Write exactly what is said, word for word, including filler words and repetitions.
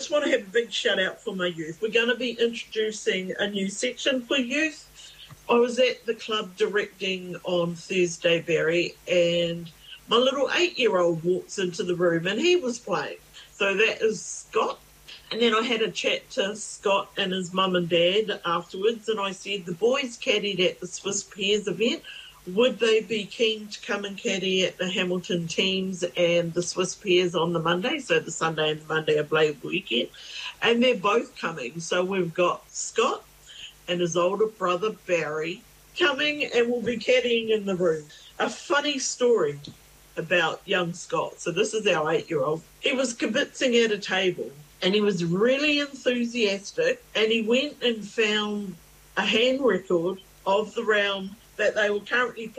just want to have a big shout out for my youth. We're going to be introducing a new section for youth. I was at the club directing on Thursday, Barry, and my little eight-year-old walks into the room and he was playing. So that is Scott. And then I had a chat to Scott and his mum and dad afterwards, and I said the boys caddied at the Swiss Pairs event. Would they be keen to come and caddy at the Hamilton teams and the Swiss Pairs on the Monday? So the Sunday and the Monday are Blade weekend. And they're both coming. So we've got Scott and his older brother Barry coming, and we'll be caddying in the room. A funny story about young Scott. So this is our eight-year-old. He was kibitzing at a table, and he was really enthusiastic, and he went and found a hand record of the round that they were currently